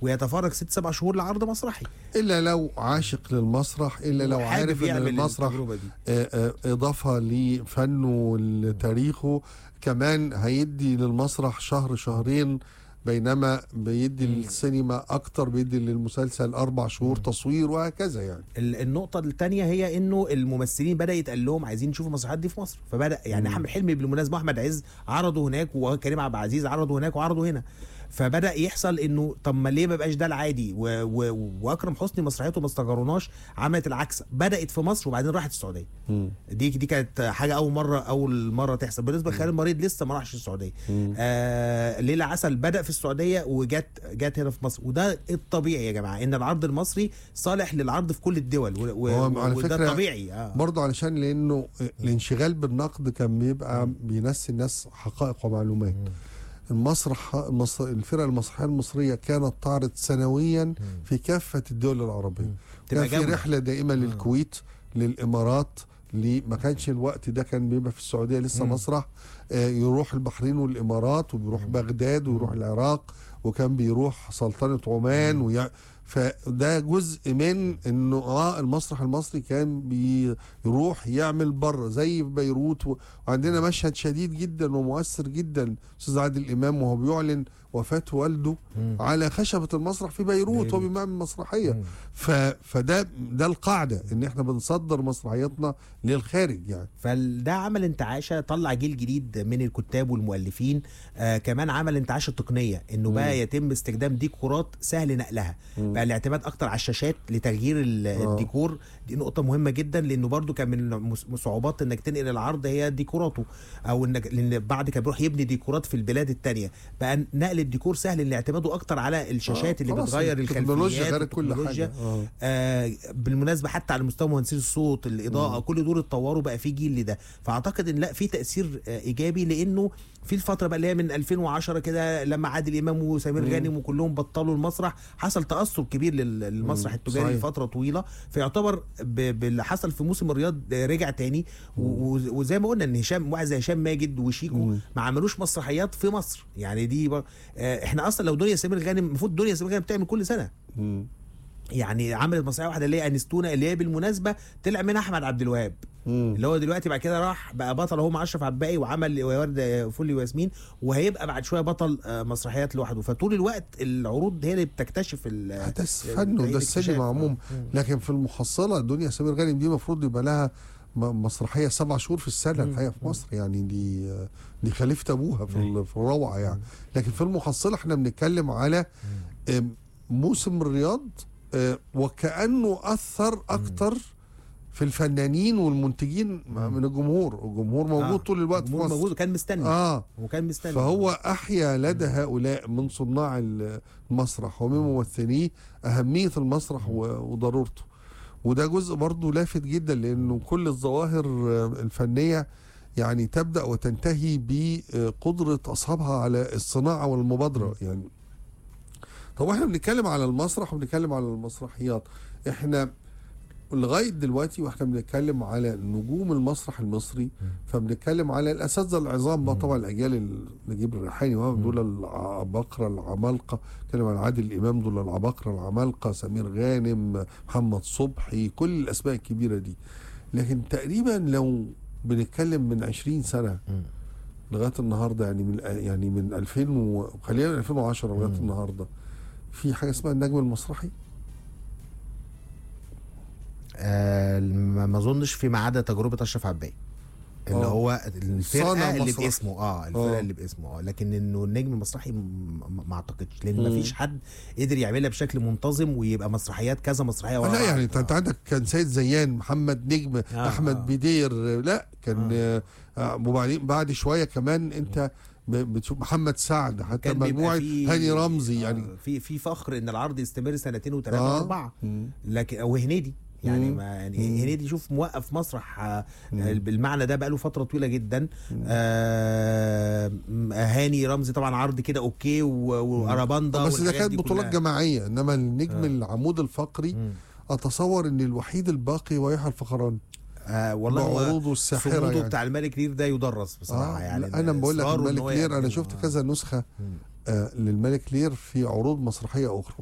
ويتفرغ 6-7 شهور لعرض مسرحي. الا لو عاشق للمسرح، الا لو عارف ان المسرح اضافه لفنه ولتاريخه. كمان هيدي للمسرح شهر شهرين، بينما بيدي للسينما اكتر، بيدي للمسلسل 4 شهور تصوير وهكذا. يعني النقطة الثانية هي انه الممثلين بدأ يتقال لهم عايزين نشوفوا المسرحيات دي في مصر، فبدأ يعني احمد حلمي بالمناسبة واحمد عز عرضوا هناك، وكريم عبد العزيز عرضوا هناك وعرضوا هنا. فبدأ يحصل انه طب ما ليه ما بقاش ده العادي؟ واكرم حسني مسرحيته ما استغروناش عملت العكس، بدأت في مصر وبعدين راحت السعودية. دي كانت حاجة اول مرة تحصل. بالنسبة لخالد المريض لسه ما راحش السعودية. ليلى عسل بدأ في السعودية وجات هنا في مصر، وده الطبيعي يا جماعة ان العرض المصري صالح للعرض في كل الدول، وده طبيعي. برضه علشان لانه الانشغال بالنقد كان بيبقى بينسي الناس حقائق ومعلومات. الفرق المسرحيه المصريه كانت تعرض سنويا في كافه الدول العربيه. كان في رحله دائمه للكويت، للامارات، ما كانش الوقت ده كان بيبقى في السعوديه لسه مسرح. يروح البحرين والامارات، وبيروح بغداد، ويروح العراق، وكان بيروح سلطنه عمان. فده جزء من انه المسرح المصري كان بيروح يعمل بره زي بيروت. وعندنا مشهد شديد جدا ومؤثر جدا، استاذ عادل امام وهو بيعلن وفاة والده على خشبة المسرح في بيروت وهو بيعمل مسرحية. فده القاعدة ان احنا بنصدر مسرحياتنا للخارج يعني. فده عمل انتعاشة، طلع جيل جديد من الكتاب والمؤلفين. كمان عمل انتعاشة تقنية، انه بقى يتم استخدام ديكورات سهل نقلها. بقى الاعتماد اكتر على الشاشات لتغيير الديكور. دي نقطة مهمة جدا، لانه برضو كان من صعوبات انك تنقل العرض هي ديكوراته، او انك لان بعد كان بيروح يبني ديكورات في البلاد التانية. بقى نقل الديكور سهل، ان اعتماده اكتر على الشاشات اللي بتغير الخلفيات والتكنولوجيا. بالمناسبة حتى على مستوى مهندسين الصوت، الاضاءة، كل دول اتطوروا، بقى في جيل لده. فاعتقد ان لا، في تأثير ايجابي، لانه في الفترة بقى اللي هي من 2010 كده، لما عادل امام وسمير غانم وكلهم بطلوا المسرح، حصل تأثر كبير للمسرح التجاري لفترة طويلة. فيعتبر باللي حصل في موسم الرياض رجع تاني. وزي ما قلنا ان واحد زي هشام ماجد وشيكو ما عملوش مسرحيات في مصر. يعني دي احنا اصلا لو دنيا سمير غانم، المفروض دنيا سمير غانم بتعمل كل سنة. يعني عملت مسرحيه واحده اللي هي انستونا، اللي هي بالمناسبه طلع منها احمد عبد الوهاب، اللي هو دلوقتي بعد كده راح بقى بطل هو مع اشرف عباقي، وعمل ورده فولي وياسمين، وهيبقى بعد شويه بطل مسرحيات لوحده. فطول الوقت العروض هي اللي بتكتشف ده الفن وده السينما عموما. لكن في المحصله دنيا سمير غانم دي المفروض يبقى لها مسرحيه 7 شهور في السنه الحقيقه في مصر. يعني دي خليفه ابوها في الروعه يعني. لكن في المحصله احنا بنتكلم على موسم الرياض، وكأنه أثر أكتر في الفنانين والمنتجين من الجمهور موجود طول الوقت في مصر، موجود، وكان مستني فهو أحيا لدى هؤلاء من صناع المسرح ومن ممثليه أهمية المسرح وضرورته. وده جزء برضو لافت جدا، لأنه كل الظواهر الفنية يعني تبدأ وتنتهي بقدرة أصحابها على الصناعة والمبادرة يعني. طب احنا بنتكلم على المسرح وبنتكلم على المسرحيات، احنا لغايه دلوقتي واحنا بنتكلم على نجوم المسرح المصري، فبنتكلم على الاساتذه العظام بقى طبعا، الاجيال نجيب الريحاني دول العباقره العمالقه، بنتكلم عن عادل امام دول العباقره العمالقه، سمير غانم، محمد صبحي، كل الاسماء الكبيره دي. لكن تقريبا لو بنتكلم من 20 سنه لغايه النهارده، يعني من 2000 خلينا من 2010 لغايه النهارده، في حاجه اسمها النجم المسرحي؟ ما اظنش، فيما عدا تجربه اشرف عباقي اللي هو الفرقه اللي باسمه الفرقه اللي باسمه لكن انه النجم المسرحي ما اعتقدش، لان ما فيش حد قدر يعملها بشكل منتظم ويبقى مسرحيات كذا مسرحيه ورا لا يعني انت عندك كان سيد زيان، محمد نجم، احمد بدير، لا كان وبعدين بعد شويه كمان انت بتشوف محمد سعد، حتى مجموعه هاني رمزي. يعني في فخر ان العرض يستمر 2 و3 و4. لكن وهنيدي يعني هنيدي شوف موقف مسرح بالمعنى ده بقاله فتره طويله جدا. هاني رمزي طبعا عرض كده اوكي، واراباندا، بس ده كانت بطولات جماعيه. انما النجم العمود الفقري اتصور ان الوحيد الباقي هو يحيى الفخراني. والله عروضه الساحره يعني. بتاع الملك لير ده يدرس بصراحه. يعني انا بقول لك الملك لير، انا شفت كذا نسخه للملك لير في عروض مسرحيه اخرى.